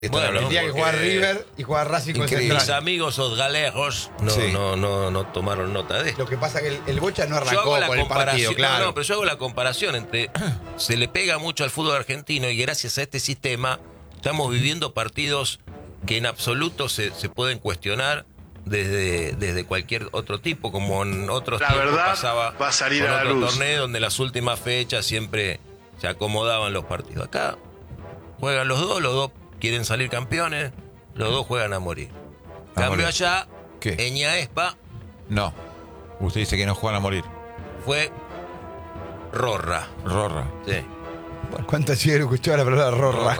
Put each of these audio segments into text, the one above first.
Bueno, el día que juega River y juega Racing con mis Central. amigos los galegos no tomaron nota de esto. Lo que pasa es que el Bocha no Yo arrancó hago la con el partido, comparación, claro. no, pero yo hago la comparación entre se le pega mucho al fútbol argentino y gracias a este sistema estamos viviendo partidos que en absoluto se pueden cuestionar desde cualquier otro tipo, como en otros tiempos pasaba va a salir con a la otro luz. torneo donde las últimas fechas siempre se acomodaban los partidos. Acá juegan los dos quieren salir campeones, los dos juegan a morir. Cambio allá, ¿Qué? Eñaespa No. Usted dice que no juegan a morir. fue Rorra. Rorra. Sí. ¿Cuántas siguen escuchado la palabra Rorra?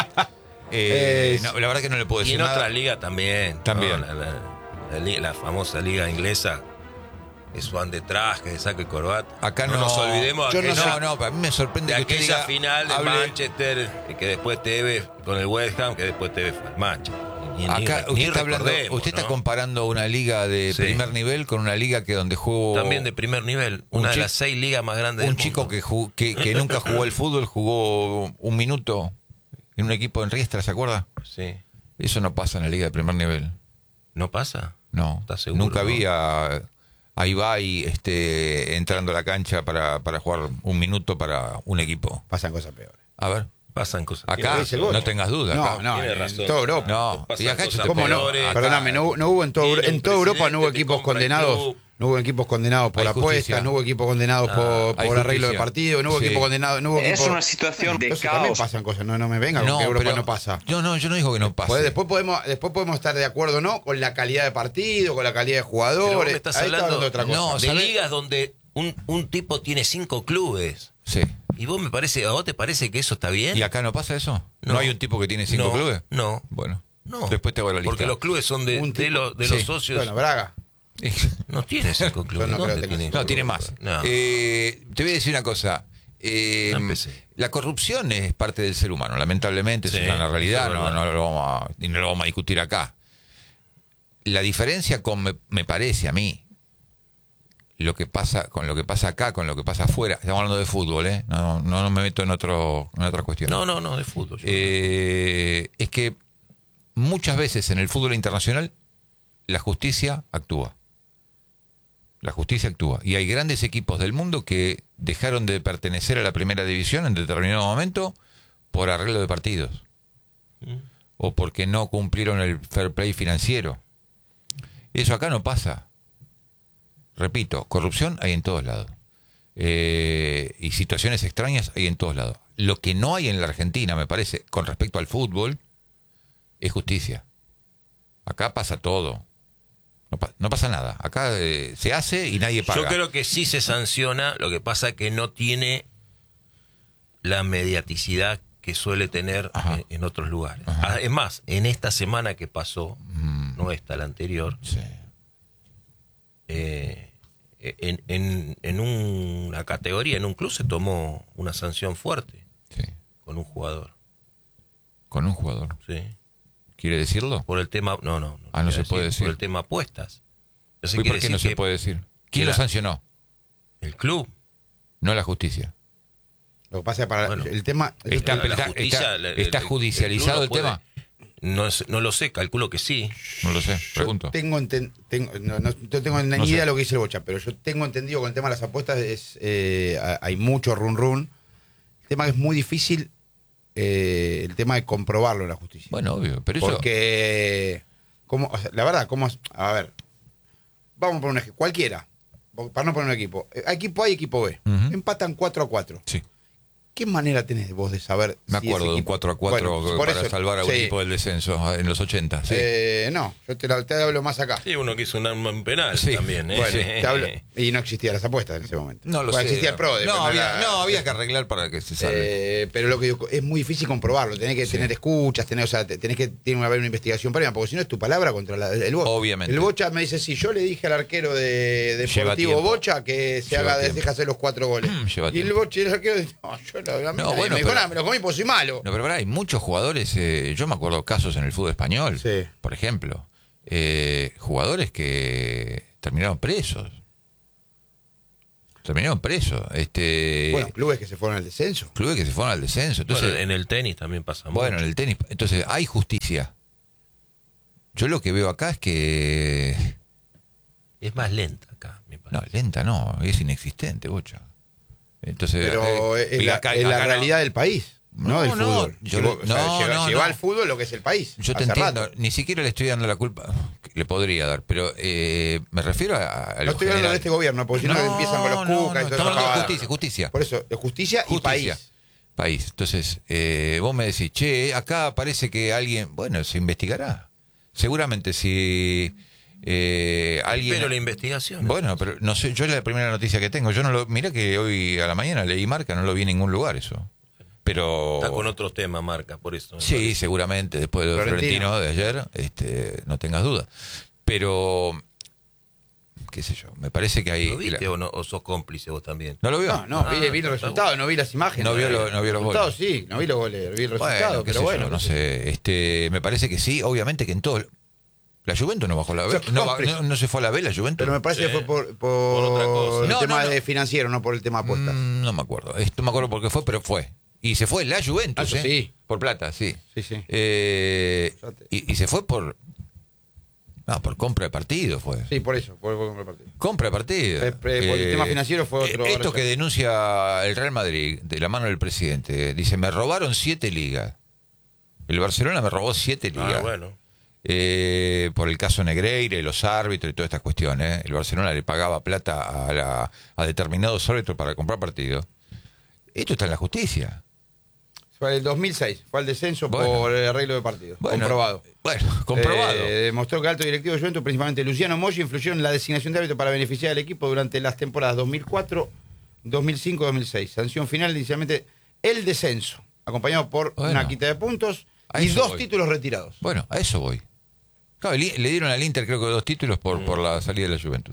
No, la verdad que no le puedo Y decir en nada. otras ligas también. También. ¿no? La famosa liga inglesa, que van de traje, de saco y corbata. Acá no nos olvidemos yo de no aquella, No, a mí me sorprende de que usted aquella diga, final de hable- Manchester, que después Tevez con el West Ham, que después Tevez fue al Manchester. Acá usted está hablando, recordemos, usted está ¿no? comparando una liga de Sí. primer nivel con una liga que donde jugó También de primer nivel, un una de chi- las 6 ligas más grandes un del chico mundo. que nunca jugó al fútbol, jugó un minuto en un equipo en Riestra, ¿se acuerda? Sí. Eso no pasa en la liga de primer nivel. ¿No pasa? No. ¿Estás seguro? Nunca ¿no? vi a Ibai entrando a la cancha para jugar un minuto para un equipo. Pasan cosas peores. A ver, Pasan cosas. acá Tiene dice el Bocha. no tengas duda. No, acá. no, Tiene en razón. toda Europa. No, Pasan y acá yo cosas te- ¿Cómo no? peores. Acá- Perdóname, no hubo en todo Tiene un Europa no hubo presidente que equipos compra el condenados. club. No hubo equipos condenados por Hay apuestas, justicia. no hubo equipos condenados por hay arreglo de justicia. partido, no hubo Sí. equipos condenados, no hubo Es equipos- una situación de Entonces también caos. pasan cosas, no me venga con que Europa no pasa. Yo no digo que no pase. Pues después podemos estar de acuerdo, ¿no? Con la calidad de partido, con la calidad de Pero jugadores. vos me estás Ahí está hablando de otra cosa. No, de ¿sabés? ligas donde un tipo tiene 5 clubes. Sí. ¿Y a vos te parece que eso está bien? ¿Y acá no pasa eso? ¿No, No. hay un tipo que tiene 5 No, clubes? no. Bueno. No. Después te hago la lista. Porque los clubes son de Un tipo- los Sí. socios. Bueno, Braga. No tiene 5 clubes. Yo no creo ¿Dónde que tenga tiene? No, tiene más. No. Te voy a decir una cosa. No empecé. La corrupción es parte del ser humano, lamentablemente, Sí, es una realidad, eso es no, verdad. no lo vamos a discutir acá. La diferencia me parece a mí, lo que pasa acá, con lo que pasa afuera, estamos hablando de fútbol, no me meto en otra cuestión. No, de fútbol. Es que muchas veces en el fútbol internacional la justicia actúa. La justicia actúa. Y hay grandes equipos del mundo que dejaron de pertenecer a la primera división en determinado momento por arreglo de partidos. O porque no cumplieron el fair play financiero. Eso acá no pasa. Repito, corrupción hay en todos lados. Y situaciones extrañas hay en todos lados. Lo que no hay en la Argentina, me parece, con respecto al fútbol, es justicia. Acá pasa todo. No pasa nada. Acá se hace y nadie paga. Yo creo que sí se sanciona, lo que pasa que no tiene la mediaticidad que suele tener en otros lugares. Ajá. Es más, en esta semana que pasó, no esta, la anterior, Sí. en una categoría, en un club se tomó una sanción fuerte Sí. con un jugador. Con un jugador. Sí. ¿Quiere decirlo? Por el tema, no no quiero se puede decir. Por el tema apuestas. Eso ¿Y quiere por qué no decir se que puede decir? ¿Quién que lo sancionó? el club. No la justicia. Lo que pasa es para Bueno. el tema. Está, la está- justicia, está- el- está el- judicializado el el, club no tema. No lo sé, calculo que sí. No lo sé, Yo pregunto. no tengo ni No sé. idea de lo que dice el Bocha, pero yo tengo entendido con el tema de las apuestas hay mucho run. El tema es muy difícil, el tema de comprobarlo en la justicia. Bueno, obvio, pero eso... Porque, o sea, la verdad, a ver, vamos a poner un ejemplo, cualquiera, para no poner un equipo. Equipo A y equipo B, Ujú. empatan 4-4. Sí, ¿Qué manera tenés vos de saber? me si acuerdo ese de un equipo- 4-4 Bueno, por para eso, salvar a un sí. equipo del descenso en los 80. Sí. No, yo te hablo más acá. Sí, uno que hizo un penal Sí. también. Bueno, te hablo- y no existían las apuestas en ese momento. No lo Bueno, sé. existía el PRODE. No, pero había que arreglar para que se salve. pero lo que digo, es muy difícil comprobarlo. Tenés que tener escuchas, tenés que tiene que haber una investigación previa, porque si no es tu palabra contra el Bocha. Obviamente. El Bocha me dice, si yo le dije al arquero de Lleva Deportivo tiempo. Bocha que se Lleva haga, tiempo. deja hacer los 4 goles. Lleva Y el tiempo. Bocha y el arquero dice, no, yo No, bueno, me dijo, pero- "No, me lo comí porque soy malo". No, pero pará, hay muchos jugadores, yo me acuerdo casos en el fútbol español, Sí. por ejemplo, jugadores que terminaron presos. Terminaron presos. Bueno, clubes que se fueron al descenso. Clubes que se fueron al descenso. Entonces, Bueno, en el tenis también pasa mucho. bueno, en el tenis. Entonces, hay justicia. Yo lo que veo acá es que... Es más lenta acá, me parece. No, lenta no, es inexistente, Bocha. Entonces, Pero es la realidad del país, no del fútbol. Lleva al fútbol lo que es el país. Yo te entiendo, ni siquiera le estoy dando la culpa, le podría dar, pero me refiero a no estoy hablando de este gobierno, porque si no empiezan con los cucas y todo eso. Justicia. Por eso, justicia y país. Entonces, vos me decís, che, acá parece que alguien, bueno, se investigará. Seguramente si alguien... Pero la investigación. Bueno, pero no sé, yo es la primera noticia que tengo. Yo no lo... Mirá que hoy a la mañana leí Marca, no lo vi en ningún lugar eso. Pero... Está con otros temas, Marca, por eso. Sí, seguramente, después de Florentino de ayer, no tengas duda. Pero, qué sé yo, me parece que hay... ¿Lo viste o sos cómplice vos también? ¿No lo vio? No, vi los resultados, no vi las imágenes. No vio los resultados, sí, no vi los goles, vi el resultado, pero bueno. No sé, me parece que sí, obviamente que en todo... La Juventus no bajó la B, no se fue a la B la Juventus. Pero me parece que fue por otra cosa. el tema de financiero, no por el tema de apuestas. No me acuerdo, no me acuerdo por qué fue, pero fue. Y se fue la Juventus, sí. Por plata, sí. Sí. Y se fue por compra de partido, fue. Sí, por eso, por compra de partido. Compra de partido. Por el tema financiero fue otro. Esto que denuncia el Real Madrid, de la mano del presidente, dice, me robaron 7 ligas. El Barcelona me robó 7 ligas. Bueno. Por el caso Negreira y los árbitros y todas estas cuestiones. El Barcelona le pagaba plata a determinados árbitros para comprar partidos. Esto está en la justicia. Fue el 2006, fue al descenso por el arreglo de partidos. Comprobado. Bueno, comprobado. Demostró que alto directivo de Juventus, principalmente Luciano Moggi, influyeron en la designación de árbitro para beneficiar al equipo durante las temporadas 2004, 2005 y 2006. Sanción final, inicialmente el descenso, acompañado por una quita de puntos y 2 títulos retirados. Bueno, a eso voy. Claro, le dieron al Inter creo que 2 títulos por la salida de la Juventus.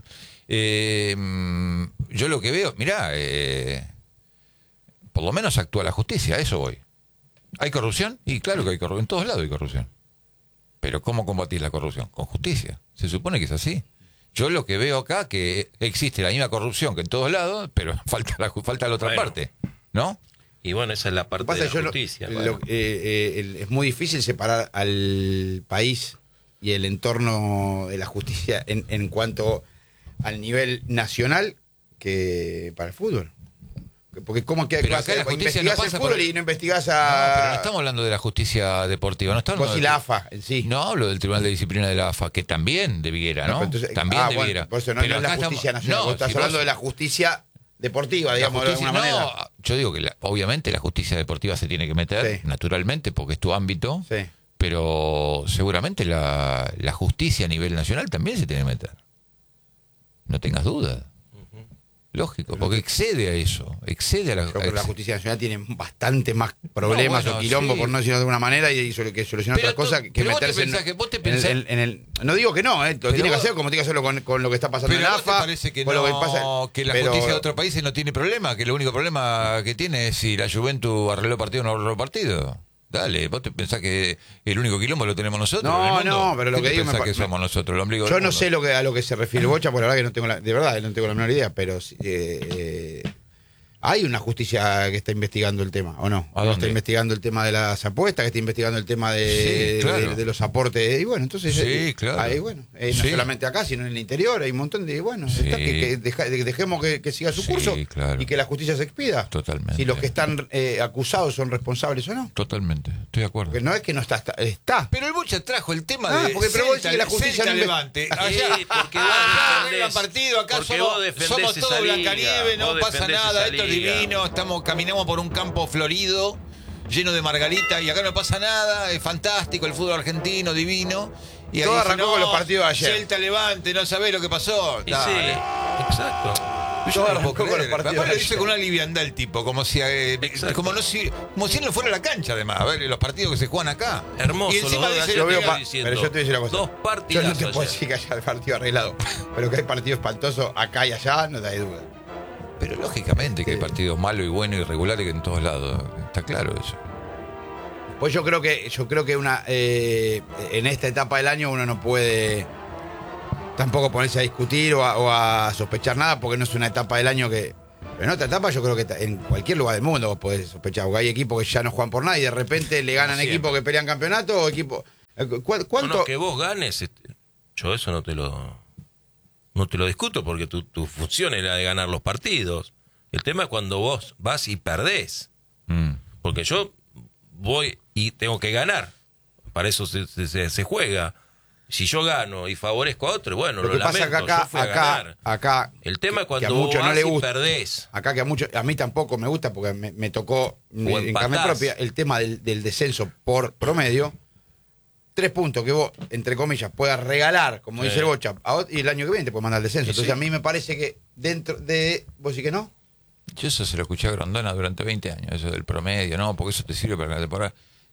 Yo lo que veo, mirá, por lo menos actúa la justicia, a eso voy. ¿Hay corrupción? Y claro que hay corrupción, en todos lados hay corrupción. Pero ¿cómo combatir la corrupción? Con justicia. Se supone que es así. Yo lo que veo acá que existe la misma corrupción que en todos lados, pero falta la otra parte, ¿no? Y bueno, esa es la parte de la justicia. Es muy difícil separar al país y el entorno de la justicia en cuanto al nivel nacional que para el fútbol. Porque ¿cómo que pero acá la justicia investigás no el pasa fútbol y no investigás a... No, pero no estamos hablando de la justicia deportiva. No estamos Vos y la AFA en sí. No hablo del Tribunal de Disciplina de la AFA, que también debiera, ¿no? Entonces, también debiera. Bueno, por eso no es la justicia nacional. Vos estás hablando de la justicia deportiva, digamos, de alguna manera. No, yo digo que obviamente la justicia deportiva se tiene que meter, naturalmente, porque es tu ámbito. Sí. Pero seguramente la justicia a nivel nacional también se tiene que meter. No tengas dudas. Lógico, porque excede a eso, excede a la... Creo que la justicia nacional tiene bastante más problemas o quilombo, por no decirlo de alguna manera, y que solucionar otras cosas que meterse en el... No digo que no, lo tiene que hacer como tiene que hacerlo con lo que está pasando en la AFA. Parece que que la justicia de otros países no tiene problema, que el único problema que tiene es si la Juventus arregló partido o no arregló partido. Dale, ¿vos te pensás que el único quilombo lo tenemos nosotros? No, pero lo que digo que somos nosotros, el ombligo del yo mundo. no sé a lo que se refiere Bocha, por la verdad que no tengo no tengo la menor idea, pero hay una justicia que está investigando el tema, ¿o no? Está investigando el tema de las apuestas, que está investigando el tema de los aportes, y bueno, entonces claro. No solamente acá, sino en el interior, hay un montón de, dejemos que siga su curso y que la justicia se expida. Totalmente. Si los que están acusados son responsables o no. Totalmente, estoy de acuerdo. Porque no es que no está. Pero el Bocha trajo el tema de pero vos decís que la justicia no Levante. Porque arreglan partido, acá somos todos Blancanieve, no pasa nada, esto es divino, caminamos por un campo florido, lleno de margarita, y acá no pasa nada, es fantástico el fútbol argentino, divino. Y todo arrancó con los partidos de ayer. Celta Levante, no sabés lo que pasó. Sí, exacto. Todo arrancó con los partidos de lo ayer. dice con una liviandad el tipo, como si él no fuera a la cancha, además, a ver los partidos que se juegan acá. Hermoso, y encima dice, pero yo te voy a decir una cosa. Dos partidos. Yo no te puedo decir que haya el partido arreglado, pero que hay partidos espantosos acá y allá, no te hay duda. Pero lógicamente que hay partidos malos y buenos y irregulares que en todos lados. Está claro eso. Pues yo creo que en esta etapa del año uno no puede tampoco ponerse a discutir o a sospechar nada, porque no es una etapa del año que... Pero en otra etapa yo creo que en cualquier lugar del mundo vos podés sospechar, porque hay equipos que ya no juegan por nada y de repente le ganan equipos que pelean campeonato o equipos... ¿Cuánto? No, que vos ganes, yo eso no te lo discuto, porque tu función es la de ganar los partidos. El tema es cuando vos vas y perdés. Porque yo voy y tengo que ganar. Para eso se juega. Si yo gano y favorezco a otro, bueno, lo que pasa lamento, que yo fui a ganar. acá, el tema es que a cuando vos muchos no vas le y gusta. perdés. Acá que a mí tampoco me gusta, porque me tocó en empatás. carne propia el tema del descenso por promedio. 3 puntos que vos, entre comillas, puedas regalar, como dice el Bocha, y el año que viene te puedes mandar el descenso. Entonces a mí me parece que dentro de... ¿Vos decís que no? Yo eso se lo escuché a Grondona durante 20 años, eso del promedio, no, porque eso te sirve para la temporada.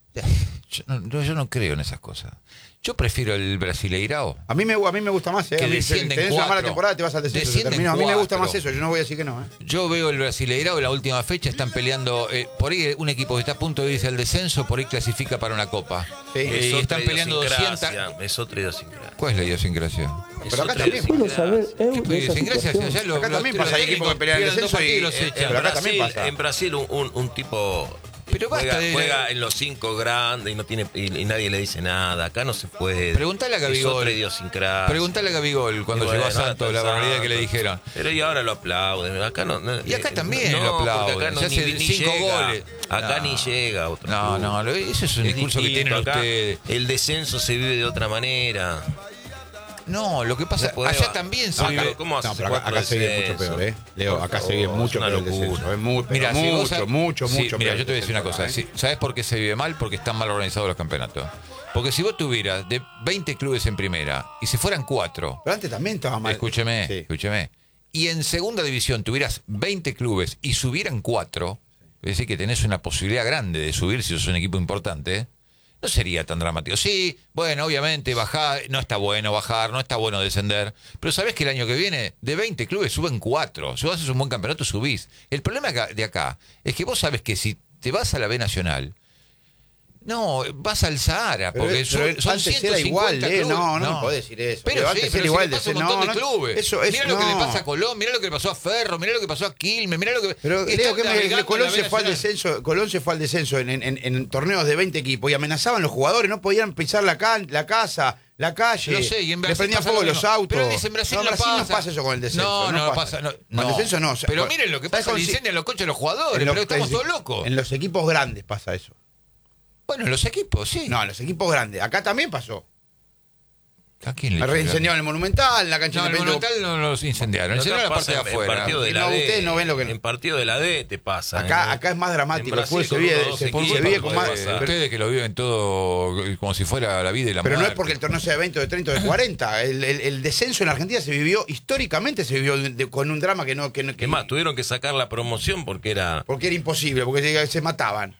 Yo no creo en esas cosas. Yo prefiero el Brasileirao. A mí me gusta más, Que a mí, descienden tenés una mala 4. temporada, te vas al descenso. Se terminó. A mí me gusta más eso, yo no voy a decir que no. Yo veo el Brasileirao en la última fecha, están peleando, por ahí un equipo que está a punto de irse al descenso, por ahí clasifica para una copa. Sí. Es Están otra peleando 200. Es otra idiosincrasia. ¿Cuál es la idiosincrasia? Pero acá otra también. Quiero idiosincrasia. saber, ¿Qué de esa idiosincrasia? situación. Allá Acá también pasa, hay equipos que pelean el pierden dos descenso y- partidos, los echan. pero acá también pasa. En Brasil un tipo Pero basta juega en los 5 grandes y no tiene y nadie le dice nada. Acá no se puede. Preguntale a Es Gabigol. otra idiosincrasia. Preguntale a Gabigol cuando Y llegó a bueno, Santos, la Santos. barbaridad que le dijeron. Pero y ahora lo aplauden. Acá no. Y acá también no, lo porque aplauden. acá no, Se hace ni 5 llega. goles. Acá No. ni llega otro. No, club. eso es un discurso que distinto. tienen Acá ustedes. El descenso se vive de otra manera. No, lo que pasa, Se puede- allá también se Acá, vive. ¿cómo haces No, pero acá 4 se vive mucho descensos? peor, Leo, Por acá se favor, vive mucho es una peor el locura. descenso. Es muy, pero Mira, si vos mucho mira, peor yo te voy a decir una cosa. ¿eh? ¿Sabes por qué se vive mal? Porque están mal organizados los campeonatos. Porque si vos tuvieras de 20 clubes en primera y se fueran 4, Pero antes también estaba mal. escúcheme, Sí. escúcheme, y en segunda división tuvieras 20 clubes y subieran 4, es decir, que tenés una posibilidad grande de subir si sos un equipo importante, no sería tan dramático. Sí, bueno, obviamente bajar, no está bueno bajar, no está bueno descender, pero sabés que el año que viene de 20 clubes suben 4. Si vos haces un buen campeonato, subís. El problema de acá es que vos sabés que si te vas a la B Nacional, no, vas al Sahara, Pero, porque pero son antes 150 era igual, clubes. no me podés decir eso. Pero sí, antes pero era igual le pasa a un no, montón de clubes. Eso, mirá lo que le no. pasa a Colón, mirá lo que le pasó a Ferro, mirá lo que pasó a Quilmes, mirá lo que... Pero Están Leo, navegando Colón en la se B fue al Nacional. descenso, Colón se fue al descenso en torneos de 20 equipos y amenazaban los jugadores, no podían pisar la casa, la calle. Lo sé, y en le Brasil prendían pasa fuego lo los mismo. autos. Pero en Brasil no no pasa eso con el descenso. No pasa. Con el descenso no. Pero miren lo que ¿sabes pasa, cómo le si- incendian los coches a los jugadores, en los- pero estamos todos locos. En los equipos grandes pasa eso. Bueno, en los equipos, sí. No, en los equipos grandes. Acá también pasó. ¿A quién le Reincendiaron el Monumental, la cancha No, el Independiente. Monumental no los incendiaron, incendiaron la parte de en afuera. partido de Y la no, D. ustedes no ven lo que- En partido de la D te pasa. Acá es más dramático. En El fútbol Brasil se con vive, uno o dos se equipos vive con más. puede pasar. Ustedes que lo viven todo como si fuera la vida y la Pero no muerte. es porque el torneo sea de 20 o de 30 o de 40. El descenso en Argentina se vivió, históricamente se vivió con un drama que no. ¿Qué más? Tuvieron que sacar la promoción porque era. Porque era imposible, porque se mataban.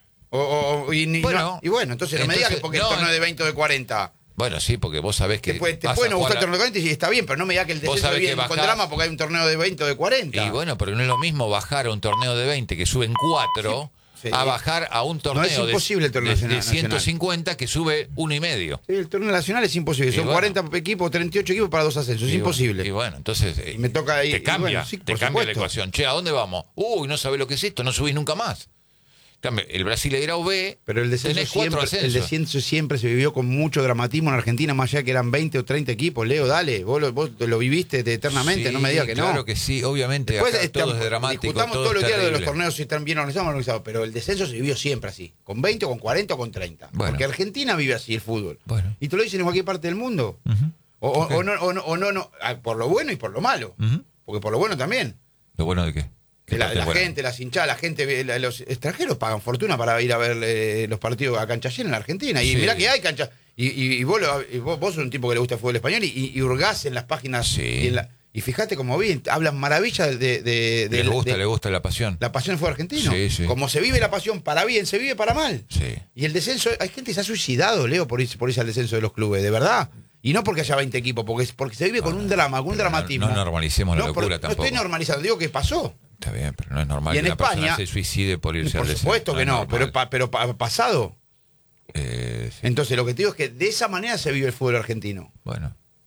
Bueno, Entonces no me digas que porque el torneo es de 20 o de 40. Bueno, sí, porque vos sabés que... Te vas puede no a gustar el jugar torneo de 40 y está bien, pero no me digas que el Vos descenso sabés que viene con bajás- drama porque hay un torneo de 20 o de 40. Y bueno, pero no es lo mismo bajar a un torneo de 20 que suben 4 Sí. a bajar a un torneo es imposible el torneo de nacional. 150 que sube 1,5. Sí, el torneo nacional es imposible. Y Son bueno. 40 equipos, 38 equipos para 2 ascensos. Es imposible. Y bueno, entonces Y me toca ahí- te y cambia, bueno, sí, te por cambia la supuesto. ecuación. Che, ¿a dónde vamos? Uy, no sabés lo que es esto, no subís nunca más. Cambia, el Brasileirao B, Pero el descenso, tenés 4 siempre, ascensos. el descenso siempre se vivió con mucho dramatismo en Argentina, más allá que eran 20 o 30 equipos. Leo, dale, vos lo viviste eternamente, Sí, no me digas que no. Claro que sí, obviamente. Después Acá todo es dramático. discutamos todo todos los es días de los terrible. torneos si están bien organizados o mal organizados, pero el descenso se vivió siempre así, con 20 o con 40 o con 30. Bueno. Porque Argentina vive así el fútbol. Bueno. Y te lo dicen en cualquier parte del mundo. Ujú. Ok. O no, por lo bueno y por lo malo. Ujú. Porque por lo bueno también. ¿Lo bueno de qué? Que ¿Qué la parte buena? gente, las hinchadas, la gente, los extranjeros pagan fortuna para ir a ver los partidos a cancha llena en la Argentina. Y Sí. mirá que hay cancha. Y vos sos un tipo que le gusta el fútbol español y hurgás en las páginas. Sí. Y fíjate como bien, hablan maravillas de Le gusta la pasión. la pasión del fútbol argentino. Sí, sí. Como se vive la pasión para bien, se vive para mal. Sí. Y el descenso, hay gente que se ha suicidado, Leo, por irse al descenso de los clubes, de verdad. Y no porque haya 20 equipos, porque se vive con un drama, con un pero dramatismo. no normalicemos la locura No tampoco. estoy normalizando, digo que pasó. Está bien, pero no es normal Y que en una persona España, se suicide por irse Por al supuesto descenso. que no, es pero normal. pasado. Sí. Entonces lo que te digo es que de esa manera se vive el fútbol argentino. Bueno.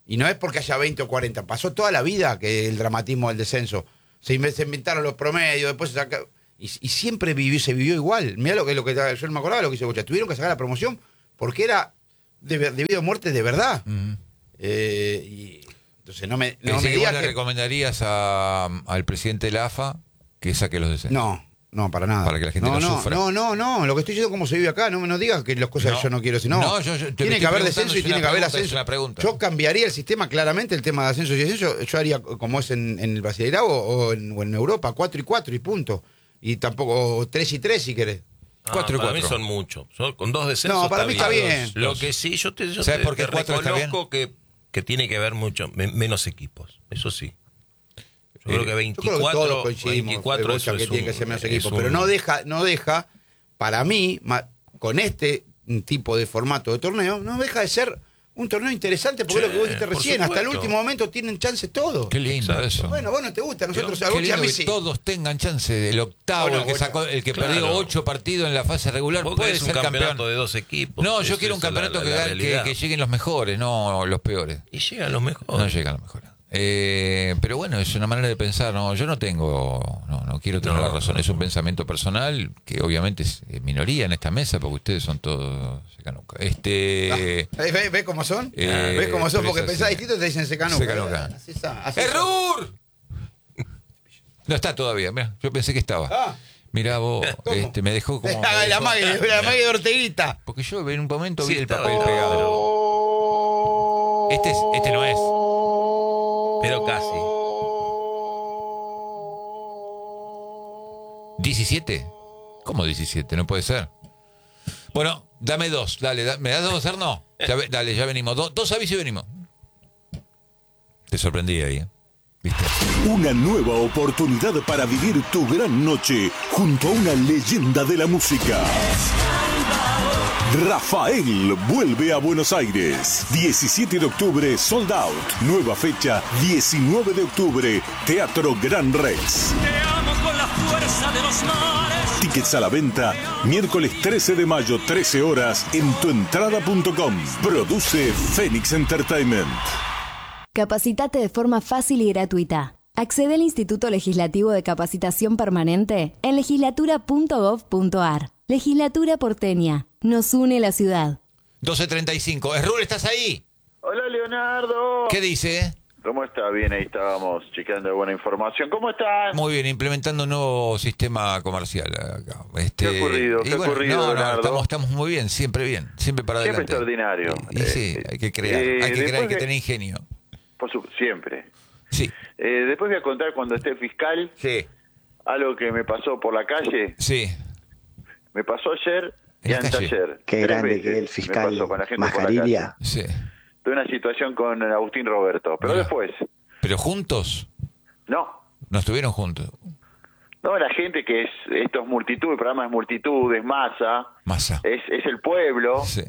Y no es porque haya 20 o 40. Pasó toda la vida que el dramatismo del descenso. Se inventaron los promedios, después se saca... Y siempre se vivió igual. Mirá yo no me acordaba lo que hizo Bocha. Tuvieron que sacar la promoción porque era debido a muertes de verdad. Y entonces no me digas le recomendarías al presidente de la AFA que saque los descensos. No, para nada. Para que la gente no sufra. No. Lo que estoy diciendo es cómo se vive acá. No digas que las cosas que yo no quiero. Sino, tiene que haber descenso y tiene que haber ascenso. Yo cambiaría el sistema claramente, el tema de ascenso y descenso. Yo haría como es en el Brasileirao o en Europa, 4 y 4 y punto. Y tampoco 3 y 3 si querés. 4 y 4. Para mí son muchos. Con 2 descensos. No, para mí está bien. Lo que sí, yo te reconozco que tiene que haber menos equipos. Eso sí. Yo creo que 24, creo que todos coincidimos, 24 eso que tiene que ser menos equipos. Pero no deja, para mí, con este tipo de formato de torneo, no deja de ser un torneo interesante, porque es lo que vos dijiste recién, hasta el último momento tienen chance todos. Qué lindo eso. Bueno, vos no te gusta, nosotros a mí que sí. Todos tengan chance, el octavo, el que perdió 8 partidos en la fase regular, puede ser un campeonato de 2 equipos. No, yo quiero un campeonato que lleguen los mejores, no los peores. Y llegan los mejores. No llegan los mejores. Pero bueno, es una manera de pensar. Yo no quiero tener la razón. Es un pensamiento personal que obviamente es minoría en esta mesa porque ustedes son todos secanuca. ¿Ves cómo son? ¿Ves cómo son? Porque pensás distinto y te dicen secanuca. ¡Error! No está todavía. Mirá, yo pensé que estaba. Mirá vos, me dejó como... La magia de Orteguita. Porque yo en un momento vi el papel pegado. Este no es. Pero casi. 17. ¿Cómo 17? No puede ser. Bueno, dame 2. Dale, ¿me das 2 hacer? No. Dale, ya venimos. 2 avisos y venimos. Te sorprendí ahí, ¿eh? ¿Viste? Una nueva oportunidad para vivir tu gran noche junto a una leyenda de la música. Rafael vuelve a Buenos Aires. 17 de octubre, sold out. Nueva fecha, 19 de octubre, Teatro Gran Rex. Te amo con la fuerza de los mares. Tickets a la venta, miércoles 13 de mayo, 13 horas, en tuentrada.com. Produce Phoenix Entertainment. Capacitate de forma fácil y gratuita. Accede al Instituto Legislativo de Capacitación Permanente en legislatura.gov.ar. Legislatura porteña. Nos une la ciudad. 12:35. Errul, ¿estás ahí? Hola, Leonardo. ¿Qué dice? ¿Cómo está? Bien, ahí estábamos chequeando buena información. ¿Cómo estás? Muy bien, implementando un nuevo sistema comercial acá. ¿Qué ha ocurrido? Leonardo? Estamos muy bien, siempre para adelante. Siempre extraordinario. Sí, hay que crear, hay que tener ingenio. Siempre. Sí. Después voy a contar cuando esté fiscal. Sí. Algo que me pasó por la calle. Sí. Me pasó ayer y anteayer. Qué grande que es el fiscal Mascarilla. Sí. Tuve una situación con Agustín Roberto, pero después. ¿Pero juntos? No. ¿No estuvieron juntos? No, la gente que esto es multitud, el programa es multitud, es masa. Es el pueblo. Sí.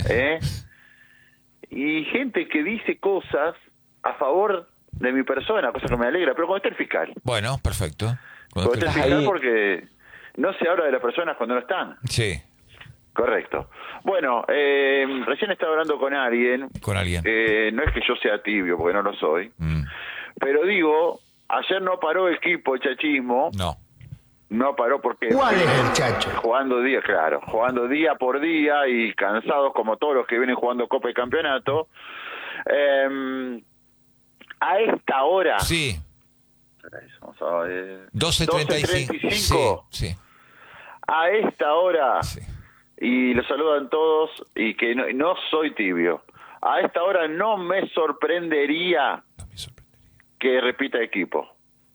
Y gente que dice cosas a favor de mi persona, cosa que me alegra, pero cuando está el fiscal. Bueno, perfecto. Cuando está el fiscal porque no se habla de las personas cuando no están. Sí. Correcto. Bueno, recién estaba hablando con alguien. Con alguien. No es que yo sea tibio, porque no lo soy. Pero digo, ayer no paró el equipo, el chachismo. No paró porque... ¿Cuál es el chacho? Jugando día por día y cansados como todos los que vienen jugando Copa y Campeonato. A esta hora... Sí. Vamos a ver. 12:35. Sí. A esta hora... Sí. Y los saludan todos y que no soy tibio. A esta hora no me sorprendería que repita equipo.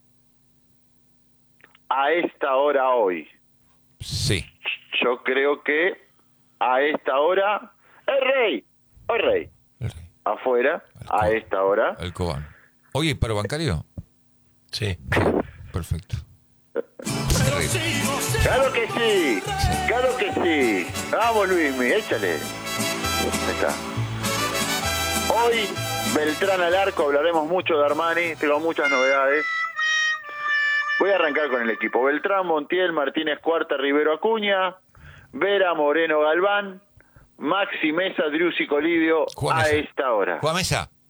A esta hora hoy. Sí. Yo creo que a esta hora el rey. Afuera, a esta hora. El Cobán. Oye, ¿paro bancario? Sí. Perfecto. Claro que sí. Vamos, Luismi, échale. Ahí está. Hoy, Beltrán al arco, hablaremos mucho de Armani, tengo muchas novedades. Voy a arrancar con el equipo. Beltrán, Montiel, Martínez Cuarta, Rivero Acuña, Vera, Moreno, Galván, Maxi Mesa, Driussi Colidio, a esta hora. Juan Mesa.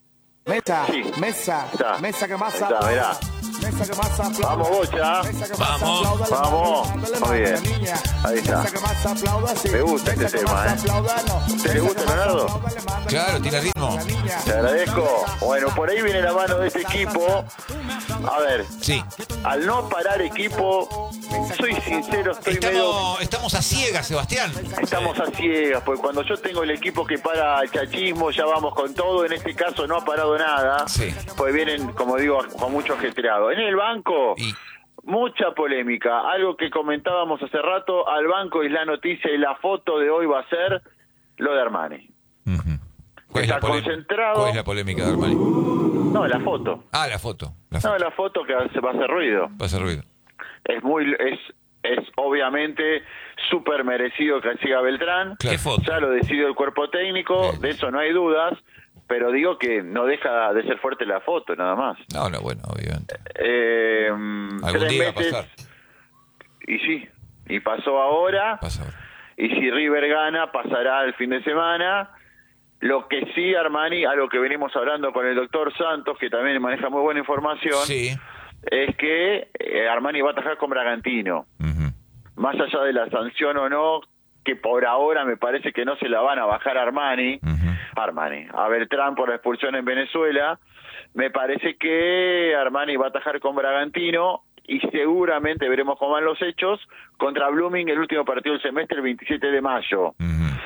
Mesa, Sí. mesa, Está. mesa que más Ahí está, mirá. Mesa que más aplauda. Vamos, Bocha. Mesa que más Vamos. aplauda, le Vamos. manda, le Muy manda, bien. niña. Ahí está. Mesa que más aplauda, sí. Me gusta Mesa este que tema, más aplauda, no. ¿Te le Mesa gusta, que más Leonardo? aplauda, le manda, Claro, le tiene manda, ritmo. la niña. Te agradezco. Bueno, por ahí viene la mano de este equipo. A ver, Sí. al no parar equipo, soy sincero, estoy medio... Estamos a ciegas, Sebastián. Estamos a ciegas, porque cuando yo tengo el equipo que para el chachismo, ya vamos con todo. En este caso no ha parado nada. Sí. Pues vienen, como digo, con mucho ajetreado. En el banco, Y mucha polémica. Algo que comentábamos hace rato, al banco, y la noticia y la foto de hoy va a ser lo de Armani. ujú. ¿Cuál es Está la polémica? concentrado. ¿Cuál es la polémica de Armani? No, la foto. Ah, la foto. La No, foto. la foto que se va a hacer ruido. Va a hacer ruido. Es obviamente súper merecido que siga Beltrán. Claro. ¿Qué foto? Ya lo decidió el cuerpo técnico, Sí. de eso no hay dudas, pero digo que no deja de ser fuerte la foto, nada más. No, bueno, obviamente. Algún 3 día va a pasar. Y sí, y pasó ahora, Pasa ahora. y si River gana, pasará el fin de semana. Lo que sí, Armani, algo que venimos hablando con el doctor Santos, que también maneja muy buena información, Sí. es que Armani va a atajar con Bragantino. Ujú. Más allá de la sanción o no, que por ahora me parece que no se la van a bajar a Armani, a Beltrán por la expulsión en Venezuela, me parece que Armani va a atajar con Bragantino y seguramente veremos cómo van los hechos contra Blooming, el último partido del semestre, el 27 de mayo.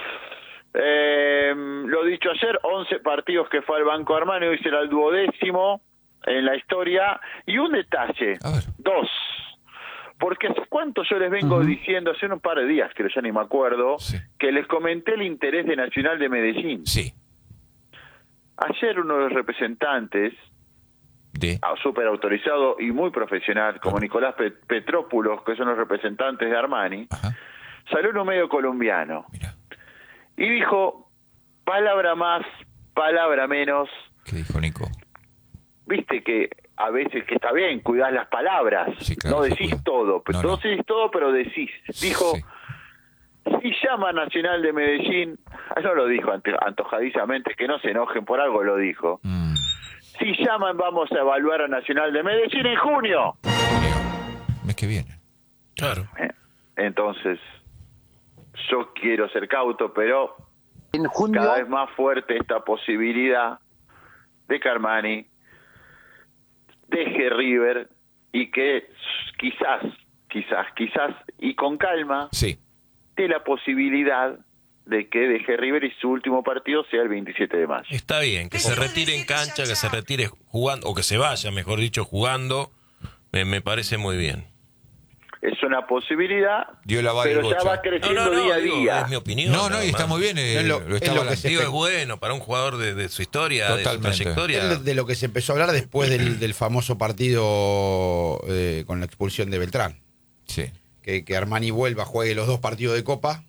Lo dicho ayer, 11 partidos que fue al Banco Armani, hoy será el 12º en la historia. Y un detalle, A ver. 2, porque hace cuánto yo les vengo diciendo, hace un par de días, que ya ni me acuerdo, Sí. que les comenté el interés de Nacional de Medellín. Sí. Ayer uno de los representantes, De. súper autorizado y muy profesional, como Nicolás Petrópulos, que son los representantes de Armani, Ajá. salió en un medio colombiano Mira. y dijo, palabra más, palabra menos. ¿Qué dijo Nico? Viste que a veces que está bien, cuidás las palabras, Sí, claro, no se decís cuida. todo, pero No, no no. decís todo, pero decís. Dijo, Sí. si llama Nacional de Medellín, no lo dijo antojadizamente, que no se enojen, por algo lo dijo. Si llaman, vamos a evaluar a Nacional de Medellín en junio. Mes que viene. Claro. Entonces, yo quiero ser cauto, pero En junio, cada vez más fuerte esta posibilidad de que Armani deje River y que quizás, y con calma, Sí. de la posibilidad de que deje River y su último partido sea el 27 de mayo. Está bien, que se retire en cancha, que se retire jugando, o que se vaya, mejor dicho, jugando, me parece muy bien. Es una posibilidad, Dio la vara pero el ya Bocha. va creciendo día a digo, día. es mi opinión. No, nada y está más. muy bien. Es lo- lo es está lo que balanceando. Digo, es bueno para un jugador de su historia, de su Totalmente. trayectoria. Es de lo que se empezó a hablar después del famoso partido con la expulsión de Beltrán. Sí. Que Armani vuelva, juegue los 2 partidos de Copa